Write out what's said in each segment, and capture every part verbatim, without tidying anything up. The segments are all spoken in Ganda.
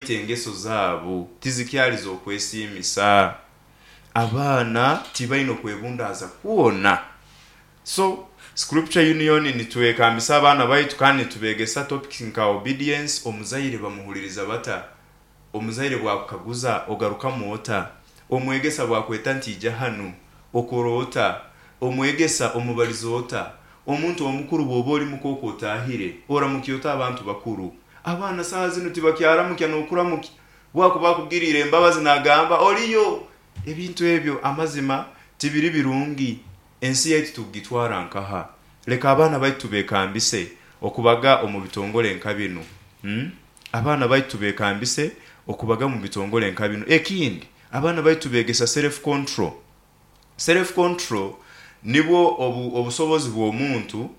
bayite engeso zaabo tizikyaliza okwesiimisa abaana tibalina okwebundaza kwona. So Scripture Union nitwekambisa abaana baitu kandi tubegesa topics nka obedience. Omuzaire bamuhuliriza bata, omuzaire bwakukaguza ogaruka muota, omwegesa bwakweta nti ija hanu okorota, omwegesa omubalizo ota, omuntu omukuru bwoba oli mukoko otahire oramukiyota abantu bakuru. Abaana saa zino tibakyaramukya n'okuramukya bwako bakubwirire embabazi nagamba oliyo. Ebintu ebyo amazima tibiri birungi. Ensi yaitu tugitwara nkaha. Leka abaana baitu bekambise okubaga omu bitongole nka bino. Hmm? Abaana baitu bekambise okubaga mu bitongole nka bino. Ekindi abaana baitu begesa self control. Self control nibwo obusobozi bw'omuntu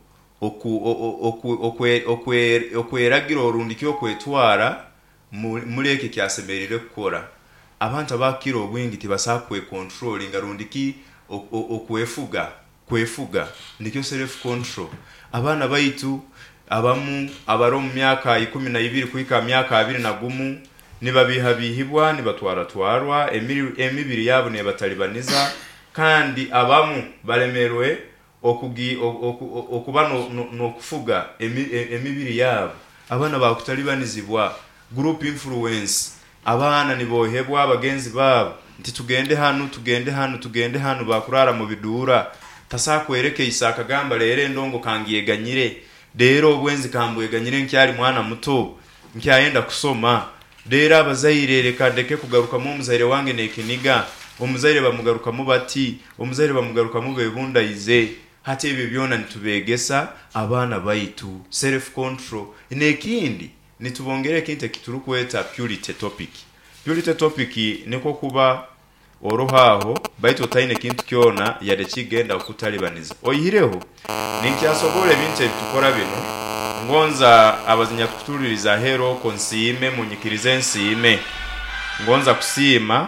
okweragira orundiki okwetwara muri eki kyasemerere kukora. Abantu abakira obwingi tibasakwe control ngarundiki okwefuga kwefuga ndikyo self control. Abaana baitu abamu abaro mu myaka ikumi na ibiri kuika myaka abiri na gumu nibabihabihibwa nibatwara twarwa emibiri yabo ne batalibaniza kandi abamu balemerwe okugi okuba no kufuga emibiri yabo. Abaana bakutalibanizibwa group influence. Abaana nibohebwa abagenzi babo nti tugende hanu tugende hanu tugende hanu bakurara mu bidura tasakwereke Isaka gamba lere ndongo kangiyeganyire dero obwenzi kambweganyire nkyali mwana muto nkyayenda kusoma dera abazaire reka ndeke kugaruka mu muzaire wange nekiniga omuzaire bamugaruka mu bati omuzaire bamugaruka mu bebunda ize hati ebyo byona nitubegesa abaana baitu self control. Nekindi nitubongere kinte kituru kweta purity topic. Purity topic niko kuba orohaho baitu taine kintu kyona yade kigenda okutalibaniza oyireho ninkyasobole binte bitukora bino ngonza abazinya kutuririza hero konsime munyikirize nsime ngonza kusima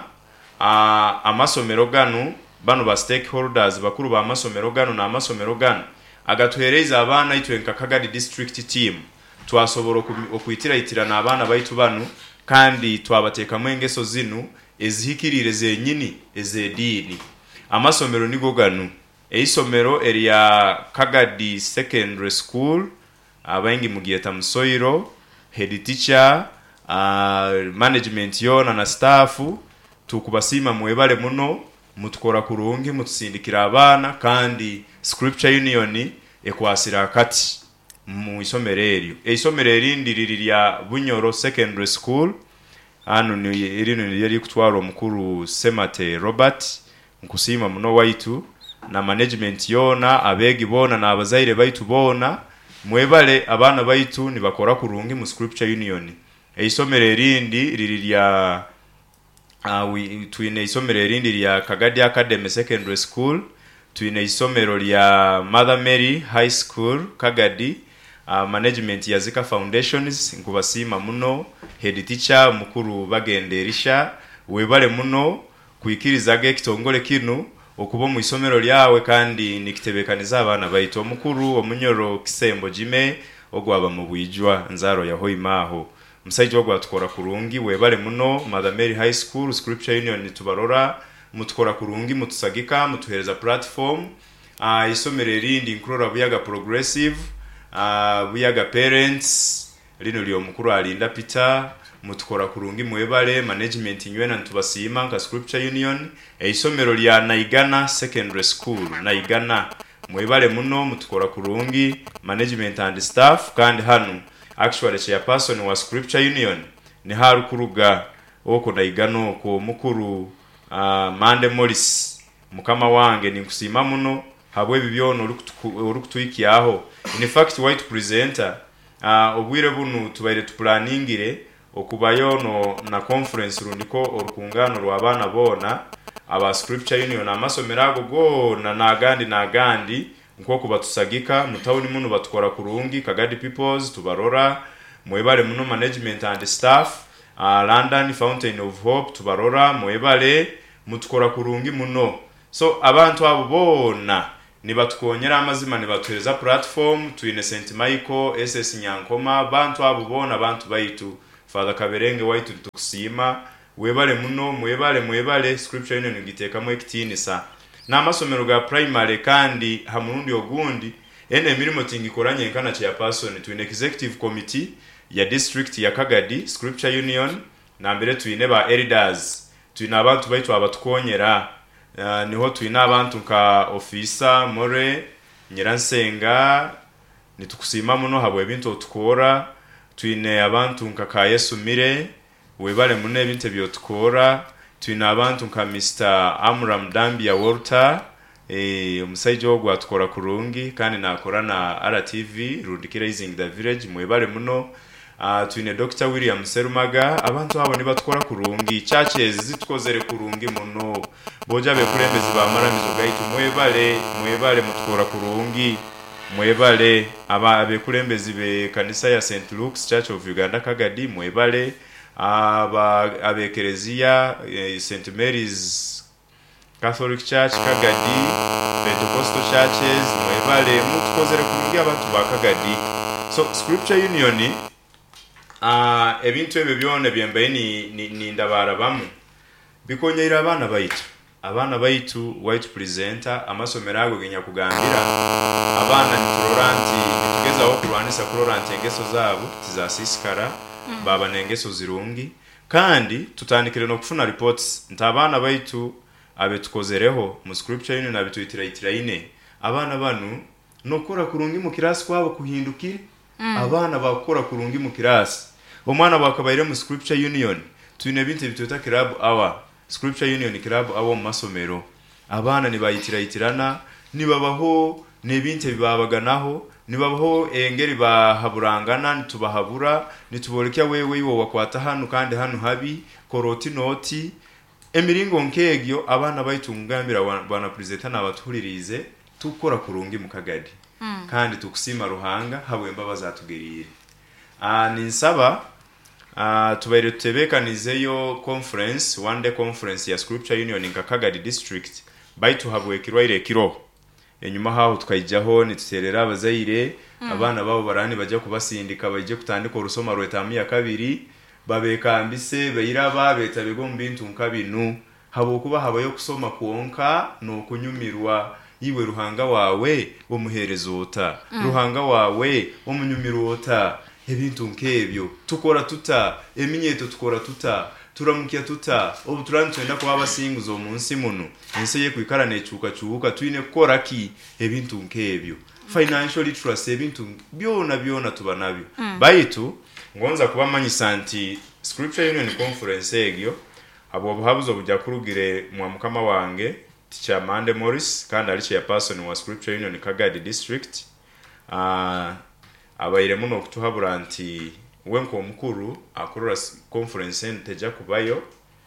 a amasomero ganu bano ba stakeholders bakuru ba amasomero ganu na amasomero ganu agatwereza abana itwe nka Kagadi district team twasobora okuyitira itira na abana baitu banu kandi twabateka mu engeso zinu ezihikirire zenyini ezedini. Amasomero nigo ganu eisomero eria Kagadi Secondary School abaingi mugiyeta Musoiro head teacher uh, management yona na staffu tukubasima mwebale muno mutukora kurungi mutusindikira abana kandi Scripture Union ekwasira kati mu isomero eryo. Eisomero erindi lya Bunyoro Secondary School ano ni irino yari kutwara omukuru Semate Robert nkusima muno waitu na management yona abegi bona na abazaire baitu bona mwebale abana baitu nibakora kurungi mu Scripture Union. Eisomero erindi liri lya uh, tuine isomero erindi lya Kagadi Academy Secondary School, tuine isomero lya Mother Mary High School Kagadi. Uh, management ya Zika Foundations nkubasima muno head teacher mukuru bagenderisha webale muno kuikirizaga ekitongole kinu okuba mu isomero lyawe kandi nikitebekaniza abana baito mukuru omunyoro Kisembo Jime ogwaba mu bwijwa nzaro ya Hoimaho musaijo ogwa tukora kurungi webale muno Mother Mary High School Scripture Union tubarora mutukora kurungi mutusagika mutuhereza platform. Uh, isomero erindi nkurora buyaga progressive uh, buyaga parents lino lyo mukuru alinda Peter mutukora kurungi mwebale management nywena ntubasima nka Scripture Union. Eisomero lya Naigana Secondary School Naigana mwebale muno mutukora kurungi management and staff kandi hanu actually chairperson wa Scripture Union ni haru kuruga oko Naigano ko mukuru uh, Mande Morris mukama wange ninkusima muno habwe bibyono urukutwiki aho. In fact white presenter uh, obwire bunu tubaire tuplaningire okubayo no na conference rundiko orukungano rw'abana bona aba Scripture Union amasomero ago go na nagandi nagandi nko kubatusagika mutawuni muno batukora kurungi Kagadi Peoples tubarora mwebale muno management and staff uh, London Fountain of Hope tubarora mwebale mutukora kurungi muno. So abantu abo bona nibatukonyera amazima nibatuhereza platform tuine Saint Michael S S Nyankoma bantu abo bona bantu baitu Father Kaberenge waitu tukusima webale muno mwebale mwebale Scripture Union ngitekamu ekitinisa n'amasomero ga primary kandi hamurundi ogundi ene mirimo tingikoranye nkana cha person to executive committee ya district ya Kagadi Scripture Union na mbere tuine ba elders tuine abantu baitu abatukonyera uh, niho tuine abantu nka officer more Nyiransenga nitukusima muno habwe bintu tukora tuine abantu nka ka Yesu Mire webale muno ebintu byo tukora tuine abantu nka Mister Amram Dambia Walter eh omusaije ogwa tukora kurungi kandi nakora na R T V Rundi Raising the Village mwebale muno uh, tuine Doctor William Serumaga abantu abo ni batukora kurungi churches zitukozere kurungi muno boja be kulembezi ba maramizo gaitu mwebale mwebale mutukora kurungi mwebale aba abekulembezi be kanisa ya Saint Luke's Church of Uganda Kagadi mwebale aba abekerezia eh, Saint Mary's Catholic Church Kagadi Pentecostal churches mwebale mutukozere kurungi abantu ba Kagadi. So Scripture Union ah uh, ebintu ebe byone byembaye ni, ni, ni ndabara bamu bikonyera abana baitu abana baitu white presenter amasomero ago genya kugambira abana nituroranti nitugeza aho kurwanisa kuroranti engeso zabo tizasisikara mm. baba nengeso zirungi kandi tutandikire no kufuna reports ntabana baitu abetukozereho mu Scripture Union abituitira itirine abana banu nokora kurungi mu kirasi kwabo kuhindukire mm. abana bakora kurungi mu kirasi omwana bakabayire mu Scripture Union tuine bintu bitota club hour Scripture Union club abo mu masomero abana nibayitira itirana nibabaho nebinte bibabaganaho nibabaho engeri bahaburangana nitubahabura nitubolekya wewe iwo wakwata hanu kandi hanu habi koroti noti emiringo nkegyo abana bayitungambira bwana president n'abatulirize tukora kurungi mu Kagadi mm. kandi tukusima ruhanga habwe mbabaza atugerire ah ninsaba Uh, tubaire tutebekanizeyo conference one day conference ya Scripture Union in Kagadi district baitu habwekirwaire kiro enyuma haho tukayijaho nituterera abazaire mm. abana babo barani bajya kubasindika baje kutandika urusoma rwetamu ya kabiri babekambise bayiraba betabego mbintu nkabinu habo kuba habayo kusoma kuonka no kunyumirwa iwe ruhanga wawe wo muherezota mm. ruhanga wawe wo munyumirota ebintu nkebyo tukora tuta eminyeto tukora tuta turamukiya tuta obu turantwenda kwa abasinguzo munsi muno enseye kwikarane cuka cuka tuine kora ki ebintu nkebyo financial literacy ebintu byona byona tuba nabyo mm. baitu ngonza kuba manyisa nti Scripture Union conference egyo abo bahabuzo bujya kurugire mu mukama wange Teacher Mande Morris kandi ari cha person wa Scripture Union Kagadi district ah uh, abaire muno kutuhabura nti wenko mukuru akurura conference nteja kubayo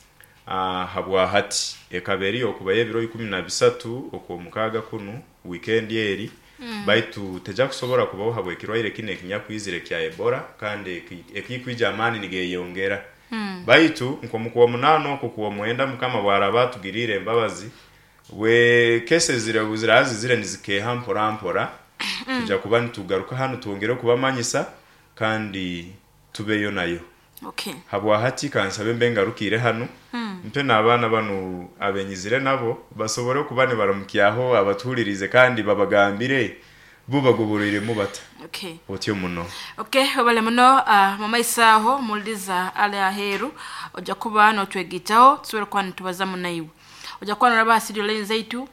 ah habwa hati ekaberi okubaye biro ikumi na bisatu okwo mukaga kunu weekend yeri mm. baitu teja kusobora kubaho habwe kirwaire kine kinya kwizire kya Ebola kandi ekikwija amani nigeyongera mm. baitu nko mukuwa munano okuwa mwenda mukama bwara tugirire mbabazi we cases zire buzirazi zire nizike hampora hampora tujya kuba nitugaruka hano tuongere kubamanyisa kandi tubeyo nayo okay habwa hati kansabe mbengarukire hano mm. mpe nabana banu abenyizire nabo basobore kubane baramukiyaho abatulirize kandi babagambire bubagoborere mu bata okay otyo muno okay obale muno uh, mama isaho muliza ale aheru oja kuba no twegitaho tswere kwa ntubaza munaiwe oja kwa nabasi line zaitu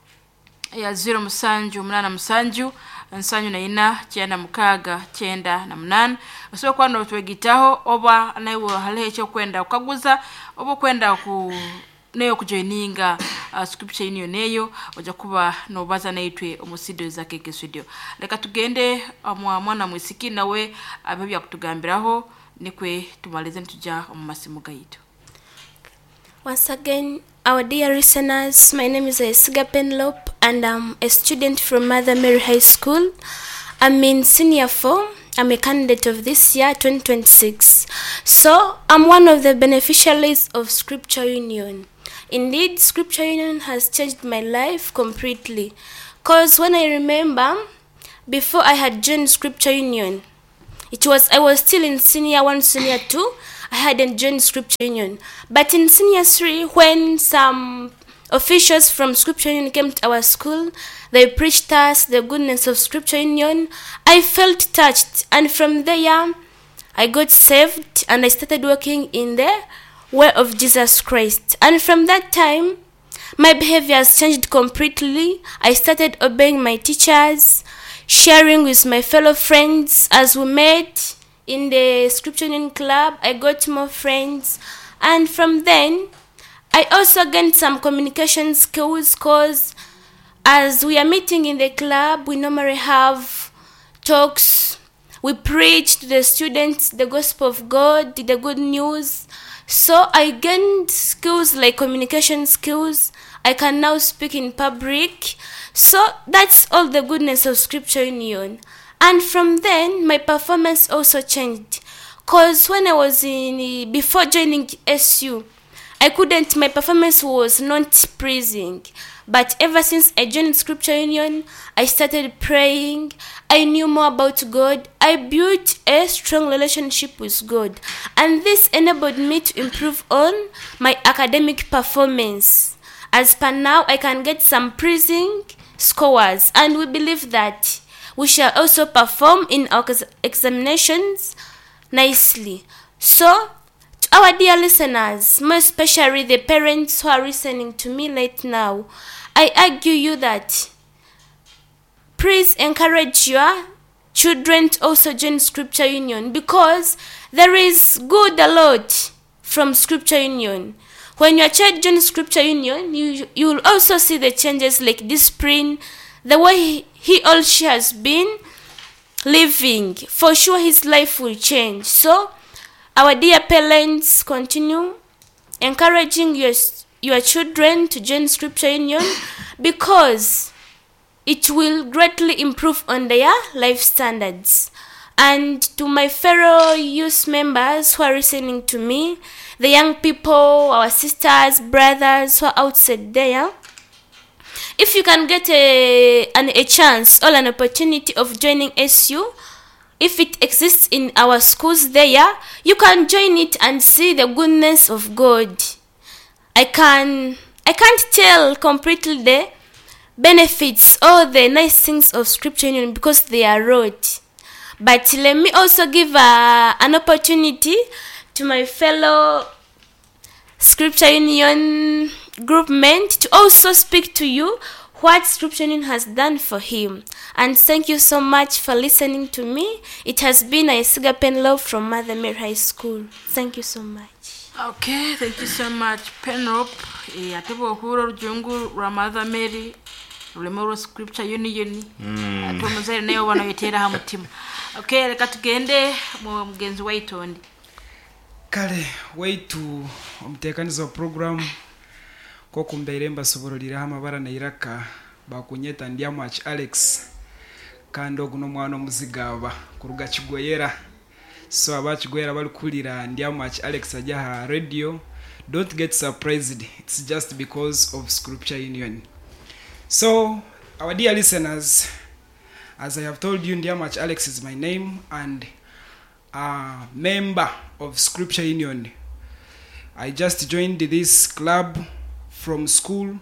ya zero musanju munana musanju nsanyu na ina cyenda mukaga cyenda na munana so kwano twegitaho oba naiwo hale cyo kwenda ukaguza obo kwenda ku neyo kujoininga uh, Scripture Union neyo oja kuba no baza naitwe omusido za Keke Studio leka tugende amwa mwana mwisiki nawe ababya kutugambiraho nikwe tumalize ntujja mu masimu gaitu. Once again, our dear listeners, my name is Esiga Penlope and I'm a student from Mother Mary High School. I'm in senior four. I'm a candidate of this year, twenty twenty-six. So, I'm one of the beneficiaries of Scripture Union. Indeed, Scripture Union has changed my life completely. Because when I remember, before I had joined Scripture Union, it was I was still in senior one, senior two, I hadn't joined Scripture Union. But in senior three, when some officials from Scripture Union came to our school, they preached us the goodness of Scripture Union, I felt touched. And from there, I got saved and I started working in the way of Jesus Christ. And from that time, my behavior has changed completely. I started obeying my teachers, sharing with my fellow friends. As we met in the Scripture Union Club, I got more friends. And from then, I also gained some communication skills because as we are meeting in the club, we normally have talks. We preach to the students the gospel of God, the good news. So I gained skills like communication skills. I can now speak in public. So that's all the goodness of Scripture Union. And from then, my performance also changed. Because when I was in, before joining S U, I couldn't, my performance was not pleasing. But ever since I joined Scripture Union, I started praying. I knew more about God. I built a strong relationship with God. And this enabled me to improve on my academic performance. As per now, I can get some pleasing scores. And we believe that we shall also perform in our examinations nicely. So, to our dear listeners, more especially the parents who are listening to me right now, I argue you that please encourage your children to also join Scripture Union, because there is good a lot from Scripture Union. When your child joins Scripture Union, you you will also see the changes like discipline, the way he, he or she has been living. For sure his life will change. So our dear parents, continue encouraging your your children to join Scripture Union, because it will greatly improve on their life standards. And to my fellow youth members who are listening to me, the young people, our sisters, brothers who are outside there, if you can get a, an, a chance or an opportunity of joining S U, if it exists in our schools there, you can join it and see the goodness of God. I can I can't tell completely the benefits or the nice things of Scripture Union because they are wrote. But let me also give a, an opportunity to my fellow Scripture Union groupment to also speak to you what Scripture Union has done for him. And thank you so much for listening to me. It has been Isiga Penlope from Mother Mary High School. Thank you so much. Okay, thank you so much, Penlope. E atebo huro jungu ra Mother Mary rulemoro Scripture Union. Atu muzere nayo wanayetera ha mutima. Okay, reka tugende mu mugenzi waitondi. Kale waitu omutekanizo program ko kumbeire mbasobororira amabara na iraka bakunyeta ndiamu ach Alex kando guno mwana muzigaba kuruga kigoyera. So abachigoyera bali kulira ndiamu ach Alex ajaha radio. Don't get surprised, it's just because of Scripture Union. So our dear listeners, as I have told you, ndiamu ach Alex is my name and a member of Scripture Union. I just joined this club from school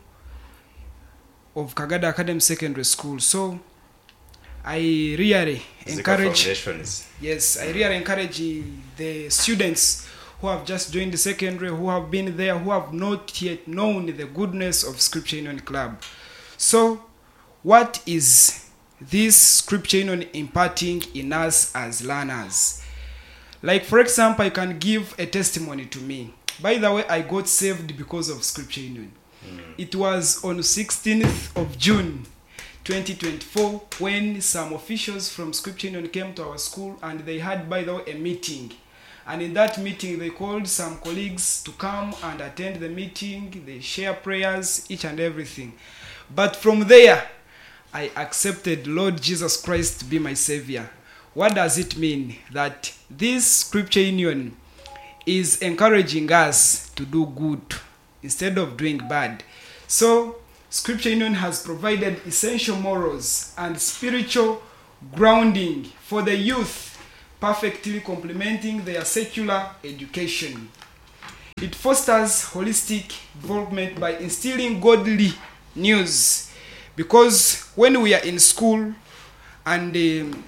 of Kagada Academy Secondary School. So I really encourage yes, I really encourage the students who have just joined the secondary, who have been there, who have not yet known the goodness of Scripture Union Club. So what is this Scripture Union imparting in us as learners? Like, for example, I can give a testimony to me. By the way, I got saved because of Scripture Union. Mm. It was on sixteenth of June twenty twenty-four when some officials from Scripture Union came to our school and they had, by the way, a meeting. And in that meeting, they called some colleagues to come and attend the meeting. They share prayers, each and everything. But from there, I accepted Lord Jesus Christ to be my Savior. What does it mean? That this Scripture Union is encouraging us to do good instead of doing bad. So Scripture Union has provided essential morals and spiritual grounding for the youth, perfectly complementing their secular education. It fosters holistic development by instilling godly news, because when we are in school and um,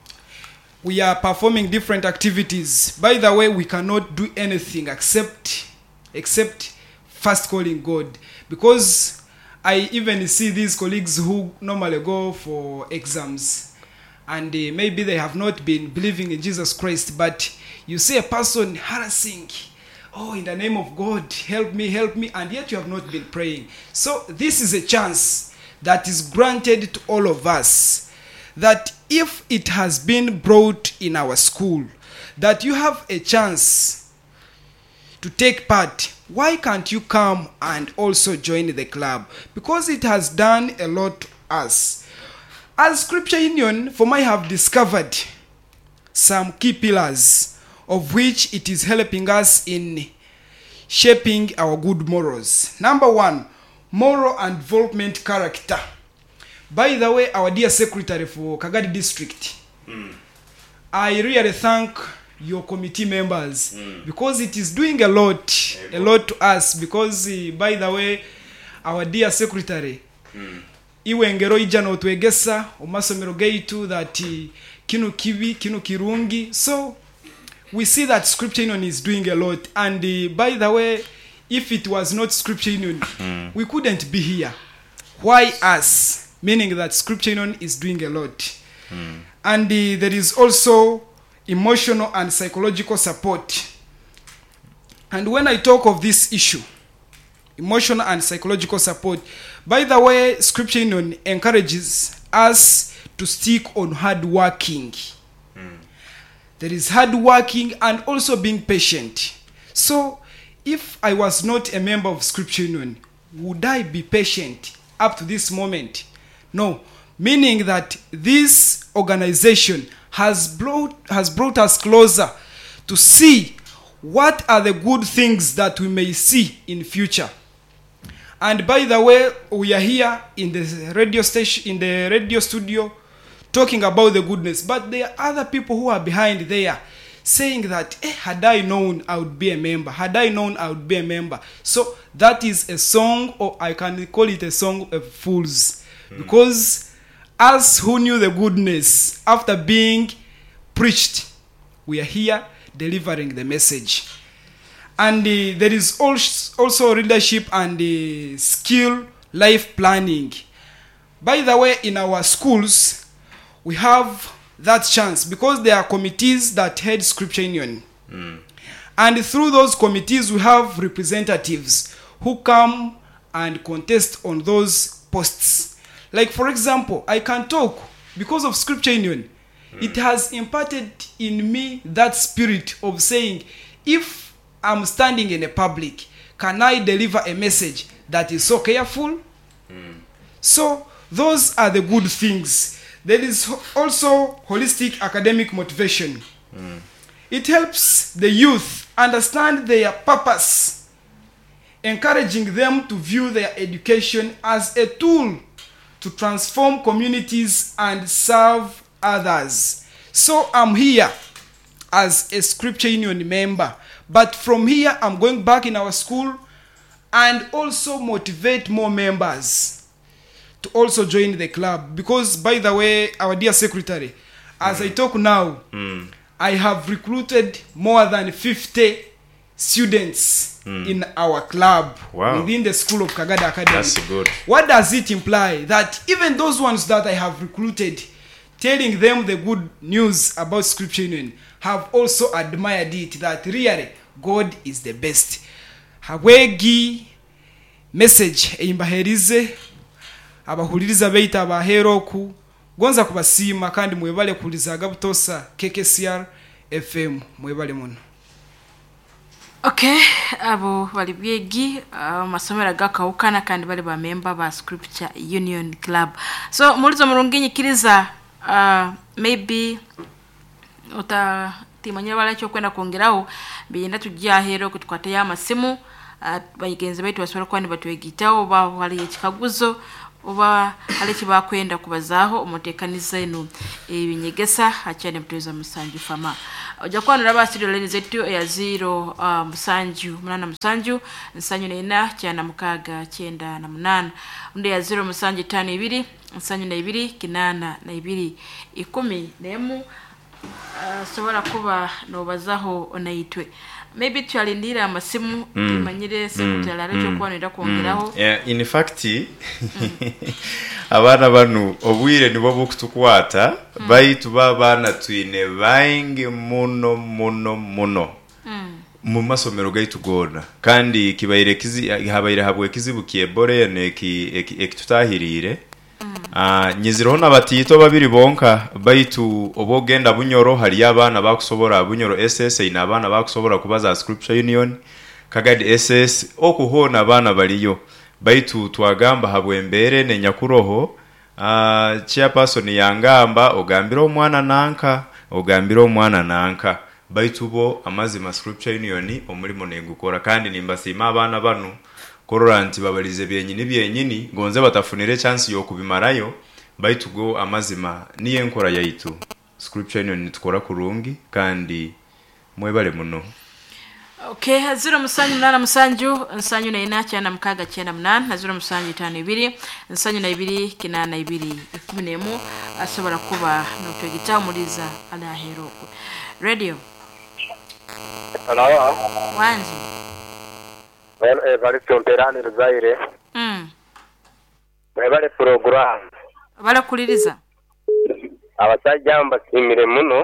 we are performing different activities, by the way, we cannot do anything except except first calling God, because I even see these colleagues who normally go for exams and uh, maybe they have not been believing in Jesus Christ, but you see a person harassing, oh, in the name of God, help me, help me, and yet you have not been praying. So this is a chance that is granted to all of us, that if it has been brought in our school, that you have a chance to take part. Why can't you come and also join the club? Because it has done a lot to us. As Scripture Union, for me, have discovered some key pillars of which it is helping us in shaping our good morals. Number one, moral and development character. By the way, our dear secretary for Kagadi district, mm. I really thank your committee members mm. because it is doing a lot, hey, a lot to us, because uh, by the way, our dear secretary, mm. iwe ngero ijana otwegesa omasomero gaitu that uh, kinu kibi, kinu kirungi. So we see that Scripture Union is doing a lot, and uh, by the way, if it was not Scripture Union, mm. we couldn't be here. Why us? Meaning that Scripture Union is doing a lot. Mm. And uh, there is also emotional and psychological support. And when I talk of this issue, emotional and psychological support, by the way, Scripture Union encourages us to stick on hard working. Mm. There is hard working and also being patient. So if I was not a member of Scripture Union, would I be patient up to this moment? No, meaning that this organization has brought has brought us closer to see what are the good things that we may see in future. And by the way, we are here in the radio station, in the radio studio, talking about the goodness, but there are other people who are behind there saying that, eh, had I known, I would be a member. Had I known, I would be a member. So that is a song, or I can call it a song of fools. Because us who knew the goodness after being preached, we are here delivering the message. And uh, there is also leadership and uh, skill life planning. By the way, in our schools, we have that chance because there are committees that head Scripture Union. Mm. And through those committees, we have representatives who come and contest on those posts. Like, for example, I can talk because of Scripture Union. Mm. It has imparted in me that spirit of saying, if I'm standing in a public, can I deliver a message that is so careful? Mm. So those are the good things. There is also holistic academic motivation. Mm. It helps the youth understand their purpose, encouraging them to view their education as a tool to transform communities and serve others. So I'm here as a Scripture Union member, but from here I'm going back in our school and also motivate more members to also join the club. Because, by the way, our dear secretary, as mm. I talk now, mm. I have recruited more than fifty students mm. in our club. Wow. Within the school of Kagada Academy. That's good. What does it imply? That even those ones that I have recruited, telling them the good news about Scripture Union, have also admired it, that really God is the best. Hawegi message eimbaherize abahuliriza beita abaheroku gonza kubasima kandi mwebale kulizaga butosa K K C R F M mwebale muno. Okay, abo bali byegi uh, masomera gakawukana kandi bali ba member ba Scripture Union Club. So mulizo murunginyi kiriza uh, maybe ota timanya bala cyo kwenda kongeraho biyenda tujya hero kutukwata ya masimu uh, bayigenze baitu basora kwani batwegitaho ba wali ekikaguzo oba ali kibakwenda kubazaho umutekaniza ino ebinyegesa acyane muteza musanju fama ojja kwanura basiri leni zetu ya zero uh, musanju munana musanju nsanyu nena cyana mukaga cyenda na munana unde ya zero musanju tano ibiri nsanyu na ibiri kinana na ibiri ikumi nemu uh, sobora kuba nobazaho onayitwe maybe twalindira amasimu mm. manyire sekutala mm. cyo kwanira kongeraho mm. yeah, in fact mm. abana banu obwire nibo bukutukwata mm. bayitu babana twine bainge muno muno muno mm. mu masomero gaitu gona kandi kibayire kizi habayire habwe kizibukiye bore neki ekitutahirire Ah uh, nyiziro na batito babiri bonka baitu obogenda bunyoro hari abana bakusobora bunyoro S S ina abana bakusobora kubaza scripture union kagadi S S okuhona abana baliyo baitu twagamba habwembere ne nyakuroho ah uh, chairperson yangamba ogambira omwana nanka ogambira omwana nanka baitu bo amazima scripture union omulimo negukora kandi nimbasima abana banu kororanti babalize byenyini byenyini ngonze batafunire chance yo kubimarayo bayitugo amazima niye nkora yayitu scripture union nitukora kurungi kandi mwebale muno. Okay, hazira musanyu nana musanju nsanyu na ina cyana mukaga cyenda munana hazira musanju tano ibiri nsanyu na ibiri kinana ibiri ikumi nemu asobora kuba no twegita muliza ala hero radio. Hello. Wanzi. Well, eh, bari tonterani Zaire. Mm. Bari program. Bala kuliriza. Abasajja mbasimire muno.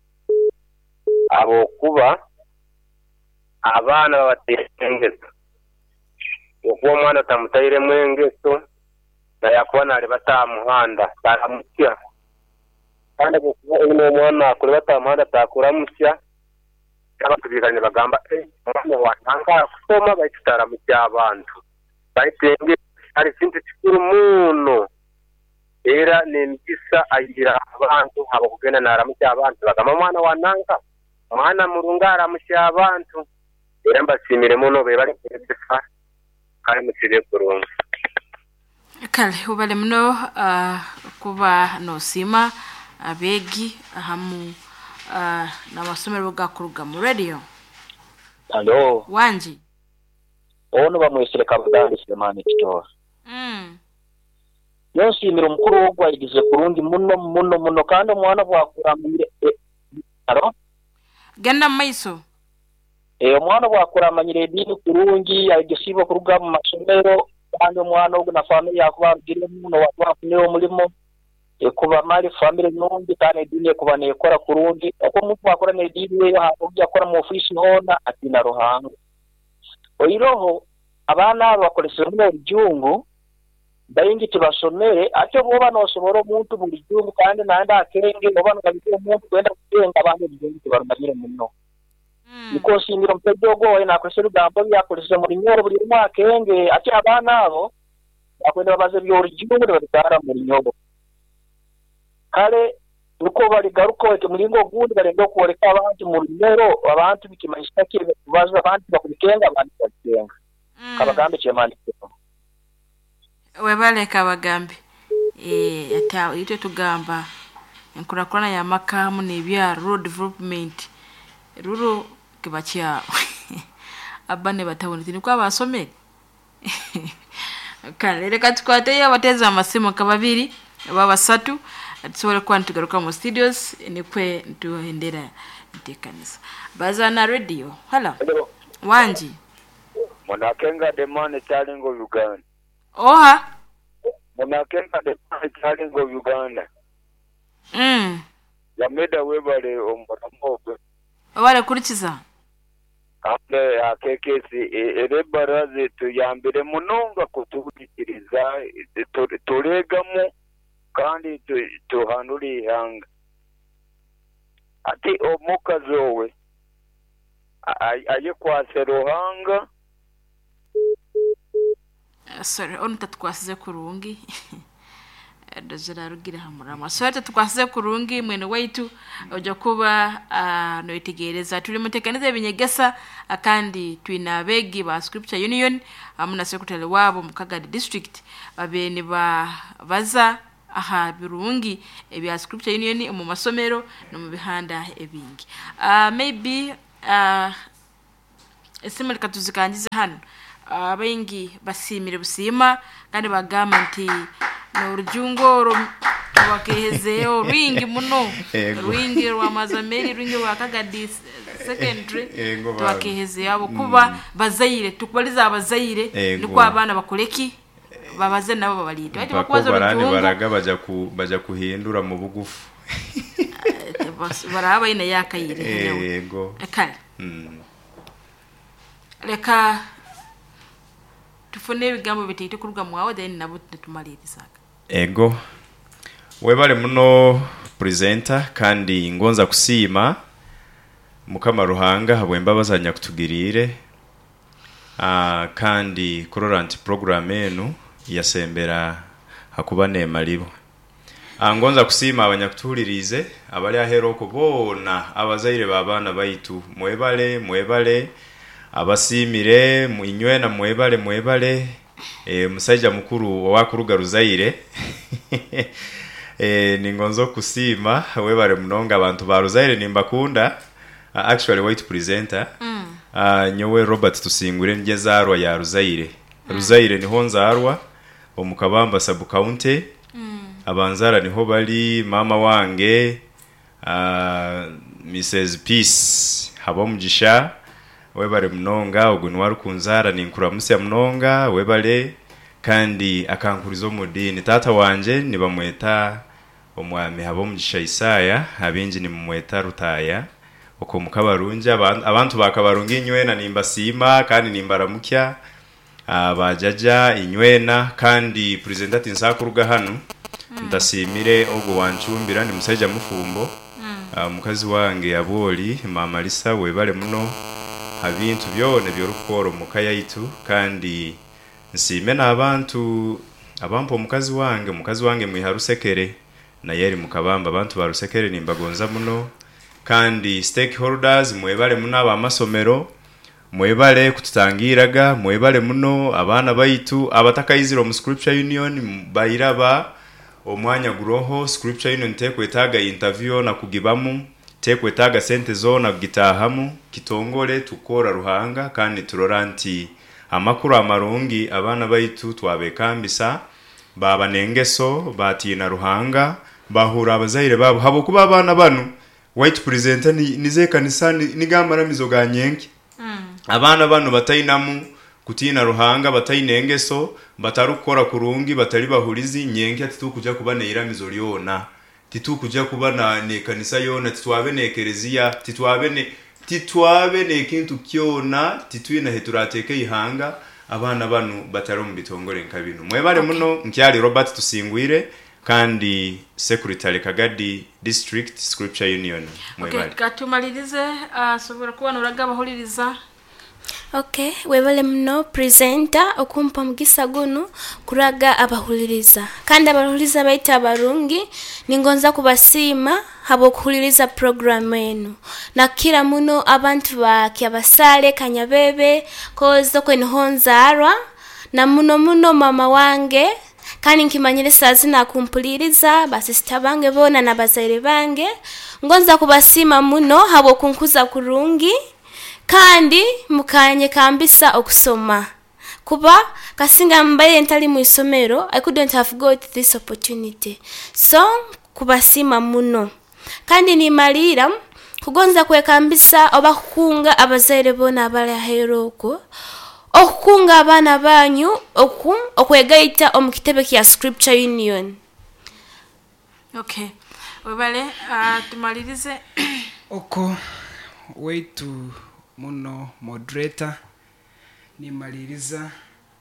Abo kuba abana babatengezo. Okuwa mwana tamutaire mwengeso na yakwana ali batamuhanda taramutya. Kandi kuba ino mwana akuri batamuhanda takuramutya. Abakubikanye bagamba eh mwana watanga kusoma bayitara mu cy'abantu bayitenge ari sinti kikuru muno era nembisa agira abantu habo kugenda nara mu cy'abantu bagamba mwana wananga mwana murungara mu cy'abantu era mbasimire muno be bari kwesa kandi mutire kurunga kale ubale muno uh, kuba no sima abegi ahamu Uh, na masomero gakuruga mu radio. Hello. Wanji. Ono bamwesere kabaganda Selemani Kitoa. Mm. Yosimira mukuru wo gwayigize kurundi muno muno muno kandi mwana bwakuramire. Hello? Genda maiso. Eh mwana bwakuramanyire dini kurungi ayigisibo kuruga mu masomero kandi mwana oguna family yakubagire muno wakuneho mulimo ekuba mali family nungi tane dini kuba nekora kurungi ako muntu bakora ne dini yo hakujya akora mu office hona atina rohango oyiroho abana bakoresha mu bijungu bayingi tibasomere atyo boba no soboro muntu mu bijungu kandi nanda akenge boba no kabiko muntu kwenda kutenga abantu bijungu tibarumanyire muno niko singiro mpejogo ina akoresha rugambo yakoresha muri nyoro buri mwakenge atyo abana abo akwenda babaze byo bijungu babitara muri nyobo kale nuko bali garuko eke mulingo gundi balendo kuoleka abantu mu rimero abantu bikimanyisa kibe baza abantu bakubikenga abantu bakenga mm. Kabagambe chemani webale kabagambe eh ata ite tugamba enkurakurana ya makamu nebya road development ruro kibachya abane batabona tini kwa basomere kale reka tukwate ya bateza amasimo kababiri baba satu tuwele kwa ntugaruka mu studios nikwe ntuhendera ntekanisa baza na radio. Hello. Hello. Wanji. Munakenga demane chalingo Uganda. Oha. Munakenga demane chalingo Uganda. Mm. Yameda webale omuramobe. Wale kurikiza. Ande akekesi ere baraze tuyambire munonga kutubikiriza turegamo kandi tuhanuri hanga ati omukazi owe aye kwase rohanga sorry on tatkwasize kurungi dozera rugira hamurama sote tukwase kurungi mwene waitu ojo kuba uh, noitegereza tuli mutekaneze binyegesa akandi twina begi ba Scripture Union amuna secretary wabo mukagadi district babeni ba baza aha birungi ebya Scripture Union mu masomero no mu bihanda ebingi uh, maybe uh, esimwe katuzikangize hano abaingi uh, basimire busima kandi bagamba nti no rujungoro wakehezeo ringi muno ringi rwa mazameri ringi rwa kagadi secondary wakehezeo abo kuba bazayire tukubaliza abazayire niko abana bakoleki babaze nabo babalite bati bakwaza rujungo baraga baja ku baja kuhindura mu bugufu baraba ina yakayire yego akali leka tufune bigambo bitite kuruga mwawe then nabo tumaliriza ego webale muno presenter kandi ngonza kusima mukama ruhanga habwemba bazanya kutugirire ah kandi current program enu yasembera hakubane malibo angonza kusima abanyakutulirize abali aheroko bona abazaire babana baitu mwebale mwebale abasimire muinywe na mwebale mwebale e, musajja mukuru wakuruga ruzaire e, ningonzo kusima webale mnonga abantu ba ruzaire nimbakunda uh, actually white presenter mm. uh, nyowe Robert tusingure njezarwa ya ruzaire mm. ruzaire niho nzarwa omukabamba sub county mm. abanzara niho bali mama wange uh, Missus Peace habamugisha webale mnonga ogunwa rukunzara ninkura musya mnonga webale kandi akankurizo mudini tata wanje nibamweta omwami habomugisha Isaya abinji ni mumweta Rutaya oko mukabarunja abantu bakabarunga inywena nimbasima kandi nimbaramukya abajaja inywena kandi presenter tinsakuruga hano ndasimire ogo wanchumbira ni musajja mufumbo mm. mukazi wange aboli mama Lisa webale muno abintu byone byorukoro mukaya yitu kandi nsime nabantu abampo mukazi wange mukazi wange mwiharusekere na yeri mukabamba abantu barusekere nimbagonza muno kandi stakeholders mwebale muno abamasomero mwebale kututangiraga mwebale muno abana baitu abatakayiziro mu Scripture Union bayiraba omwanya guroho Scripture Union tekwetaga interview na kugibamu tekwetaga sente zona gitahamu kitongole tukora ruhanga kandi turoranti amakuru amarungi abana baitu twabekambisa baba nengeso batina ruhanga bahura abazaire babo habo kuba abana banu white presenter ni nizekanisa nigamara mizoga nyenki mm. abana banu batayinamu kutina ruhanga batayinengeso batarukora kurungi batari bahurizi nyenki ati tukuja kubaneira mizoliona titukuja kubana ne kanisa yona titwabe ne ekereziya titwabe ne titwabe ne kintu kyona titwina heturateke ihanga abana banu bataro mu bitongore nkabino mwebale okay. muno nkyali Robert tusingwire kandi secretary Kagadi district Scripture Union mwebale okay katumalirize uh, sobora kubana uraga bahuliriza okay webale muno presenter okumpa mugisa gunu kuraga abahuliriza kandi abahuliriza baita abarungi ningonza kubasima habo kuhuliriza program enu na kila muno abantu ba kyabasale kanyabebe kozo kwenhonzarwa na muno muno mama wange kandi nkimanyire sazi na kumpuliriza basista bange bona na bazaire bange ngonza kubasima muno habo kunkuza kurungi kandi mukanye kambisa okusoma kuba kasinga mbaye ntali mu isomero I couldn't have got this opportunity so kubasima muno kandi ni malira kugonza kwekambisa obakunga abazaire bona abali aheroko okukunga abana banyu oku okwegaita omukitebe kya Scripture Union okay webale uh, tumalirize oko waitu muno moderator ni maliriza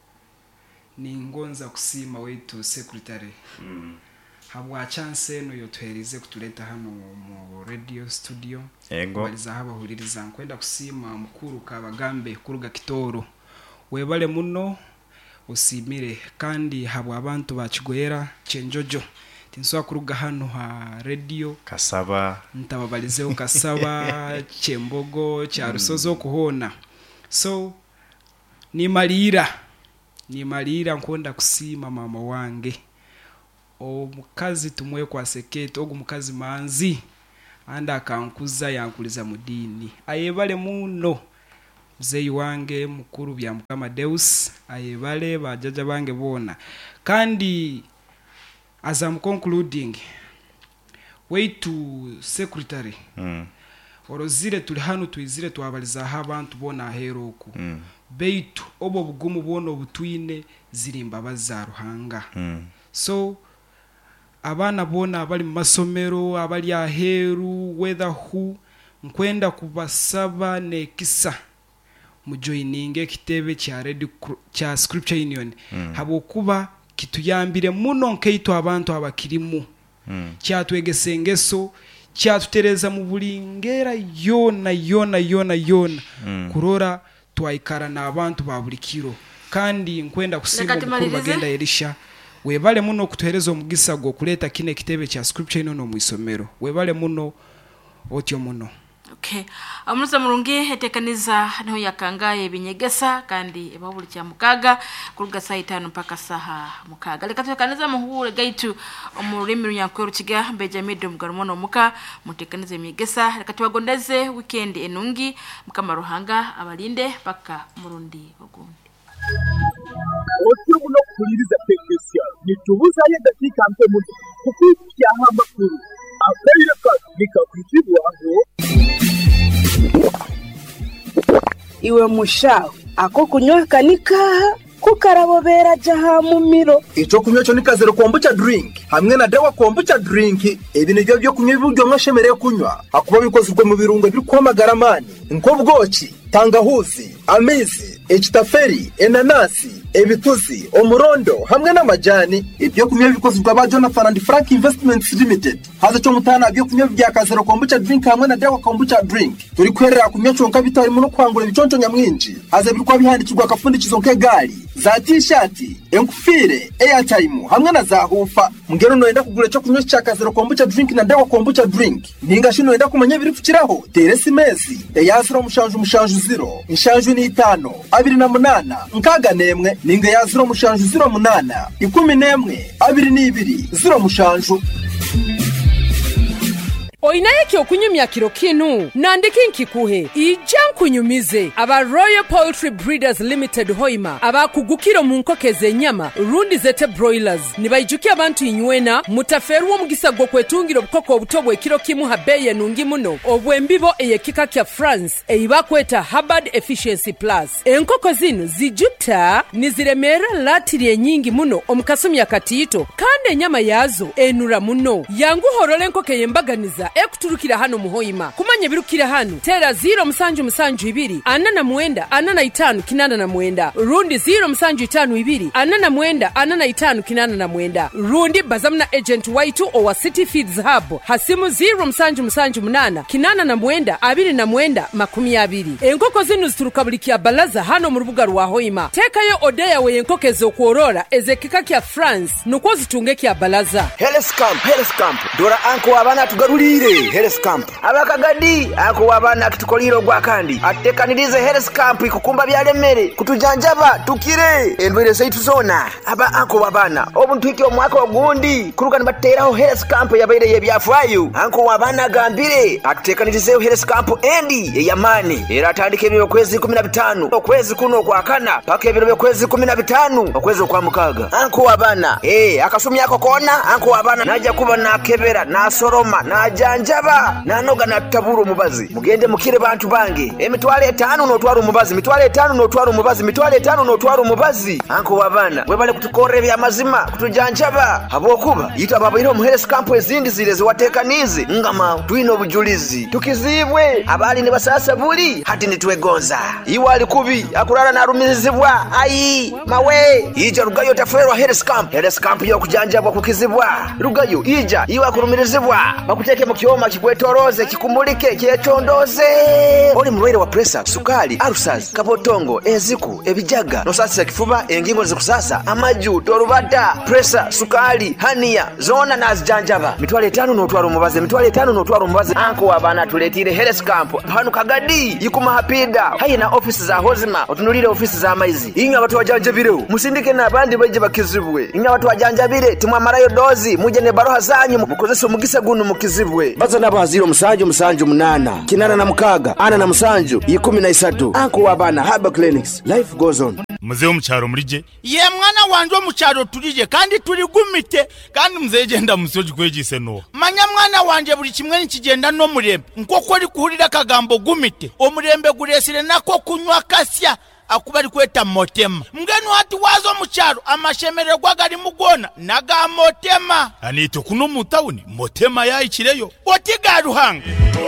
ni ngonza kusima wetu secretary mm. habwa chance no yotwerize kutuleta hano mu radio studio ego baliza haba huliriza nkwenda kusima mukuru kabagambe kuruga kitoro webale muno usimire kandi habwa abantu bakigoyera chenjojo tinsoa kuruga hano ha radio Kasaba ntababalizeho Kasaba Chembogo cha Rusozo kuhona. So ni malira ni malira nkonda kusima mama wange omukazi tumwe kwa Seketo ogu mukazi manzi anda akankuza yankuliza mudini ayebale muno mzeyi wange mukuru bya Mukama Deus ayebale bajaja bange bona kandi as I'm concluding way to secretary mm. orozire tuli hano tuizire twabaliza abantu bona heroku mm. beitu obo bugumu bono butwine zirimba bazaruhanga mm. so abana bona abali mu masomero abali aheru whether who nkwenda kubasaba nekisa mujoininge kitebe kya red kya scripture union mm. habo kuba kituyambire muno nkeito abantu abakirimu mm. kyatwegesengeso kyatutereza mu bulingera yona yona yona yona mm. kurora twaikara na abantu babulikiro kandi nkwenda kusiba mukuru bagenda Elisha webale muno kutuhereza omugisa go kuleta kine kitebe kya scripture ino no mwisomero webale muno otyo muno. Okay. Amuza murungi etekaniza niho yakangaye binyegesa kandi ebabuli kya mukaga kuruga saa itanu mpaka saha mukaga. Leka tekaniza muhure gaitu omurimi runyakwero kiga Benjamin Mugarumono muka mutekanize myegesa leka tubagondeze weekend enungi mukama ruhanga abalinde paka murundi ogundi. Otyo muno kuliriza tekesya nitubuza ye dakika mpe muno kukuya amakuru abaire ka bikakwitibwa ngo iwe mushaho ako kunywa kanika kukarabobera jaha mumiro ico kunywa cyo nikazero kombucha drink hamwe na dawa kombucha drink ibi nibyo byo kunywa ibiryo mwashemereye kunywa akuba bikozwe mu birungo biri kwamagara mani nko bwoki tangahuzi amizi echitaferi enanasi ebituzi omurondo hamwe n'amajani ibyo kunywa bikozwe ba Jonathan and Frank Investments Limited haza cyo mutana byo kunywa bya kazero kombucha drink hamwe na dawa kombucha drink turi kwerera kunywa cyonka bitari mu kwangura ibiconco nyamwinji haza birikwa bihandikirwa akafundikizo nk'egari za t-shirt enkufire airtime hamwe na za hufa mugero noenda kugura cyo kunywa cya kazero kombucha drink na dawa kombucha drink ninga shino enda kumanya biri kukiraho teresi mezi yaziro mushanju mushanju zero inshanju ni itano abiri na munana nkaga nemwe ninga yaziro mushanju zero munana ikumi nemwe abiri ni ibiri zero mushanju. Oinaye kyo kunyumya kiro kinu nandiki nkikuhe ijja kunyumize aba Royal Poultry Breeders Limited Hoima aba kugukiro mu nkokeze nyama rundi zete broilers nibayijuki abantu inywena mutaferu omugisa gwo kwetungiro bukoko obutobwe kiro kimu habeye nungi muno obwembibo eyekika kya France eyiba kweta Hubbard Efficiency Plus enkoko zino zijuta niziremera latiri nyingi muno omukasumya katito kandi enyama yazo enura muno yangu horole enkoke yembaganiza ekuturukira hano muhoima kumanye birukira hano tera zero musanju musanju ibiri anana mwenda anana itanu kinana na mwenda rundi zero musanju itanu ibiri anana mwenda anana itanu kinana na mwenda rundi bazamna agent waitu owa City Feeds Hub hasimu zero musanju musanju munana kinana na mwenda abiri na mwenda makumi abiri enkoko zinu zituruka bulikia balaza hano mu rubuga rwa hoima tekayo odeya we enkoko ezo kuorora ezekika kya France nuko zitunge kya balaza Health Camp Health Camp dora anko abana tugarulire Health Camp abakagadi ako wabana kitukoliro gwa kandi atekanirize Health Camp ikukumba byalemere kutujanjaba tukire endwere saitu zona aba ako wabana obuntu iki omwaka ogundi kuruka nibateraho Health Camp yabaire yebyafayo anko wabana gambire atekanirize Health Camp endi yamani era atandike byo kwezi kumi na bitano okwezi kuno kwa kana paka byo kwezi kumi na bitano okwezi kwa mukaga anko wabana eh akasumya ako kona anko wabana naja kuba na kebera na soroma na janjaba nanoga na taburo mubazi mugende mukire bantu bange emitwale etano no twaro mubazi mitwale etano no twaro mubazi mitwale etano no twaro mubazi anko wabana webale kutukore bya mazima kutujanjaba abokuba yita baba ino mu Health Camp ezindi zile ziwatekanize ngama twino bujulizi tukizibwe abali ne basasa buli hati nitwegonza iwali kubi akurara na rumizibwa ayi mawe ija rugayo taferwa Health Camp Health Camp yo kujanjabwa kukizibwa rugayo ija iwa kurumirizibwa bakuteke mu icyoma kigwetoroze kikumulike kyetondoze oli mulwaire wa pressure sukali ulcers kabotongo eziku ebijaga nosasa kifuba engingo zikusasa amaju torubata pressure sukali hania zona nazijanjaba mitwale tano notwaro mubaze mitwale tano notwaro mubaze anko wabana tuletire health camp hanu kagadi yikuma hapida hayi na office za hozima otunulire office za maizi inyo abantu wajanjabireo musindike nabandi baje bakizibwe inyo abantu wajanjabire tumwamarayo dozi muje ne baroha zanyu mukozese umugisa gunu mukizibwe baza nabo haziro musanju musanju munana kinana na mukaga ana na musanju ikumi na isatu anko wabana haba clinics life goes on muzeo mucyaro murije ye mwana wanje wo mucyaro turije kandi turi gumite kandi muzegenda musoje kwegise no manya mwana wanje buri kimwe nikigenda no murembe nkoko ari kuhurira kagambo gumite omurembe guresire nako kunywa kasya akuba ari kweta motema mgenu hati wazo mucyaro amashemerero gwagari mugona naga motema anito kuno mutawuni motema yayikireyo otigaruhanga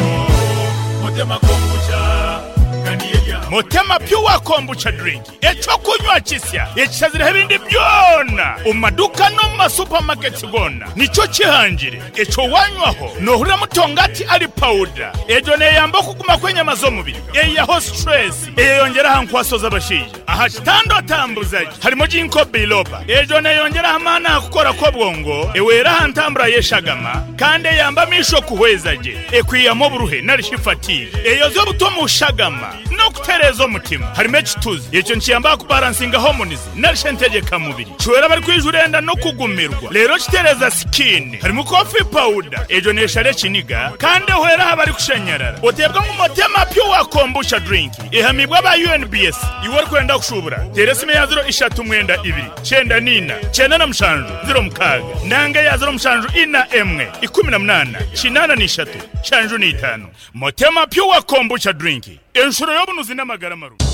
motema kombucha Motema Pure Kombucha drink echo kunywa kisya ekizire ebindi byona umaduka no ma supermarket gona nico kihangire echo wanywaho no hura mutongati ali powder ejo ne yamba kuguma kwenya mazomubiri eya ho stress eyongera hankwasoza abashije aha kitando tambuzaje harimo jinko biloba ejo ne yongera hamana akukora ko bwongo ewera hantambura yeshagama kandi yamba misho kuhwezaje ekwiyamo buruhe narishifatire eyo zo butomu shagama no kuterezo mutima harimo ekituzi icyo nkiyamba ku balancing hormones narishentegeka mubiri chwera bari kwijurenda no kugumirwa rero kitereza skin harimo coffee powder ejo neshare kiniga kandi hwera habari kushanyarara otebwa mu Motema Pure Kombucha drink ihamibwa ba U N B S iwor kwenda kushubura teresime ya zero ishatu mwenda ibiri cyenda nina cyenda na mushanju zero mukaga nanga ya zero mushanju ina emwe ikumi na munana kinana nishatu shanju ni itanu Motema Pure Kombucha drink enshuro yobunuzi n'amagara maru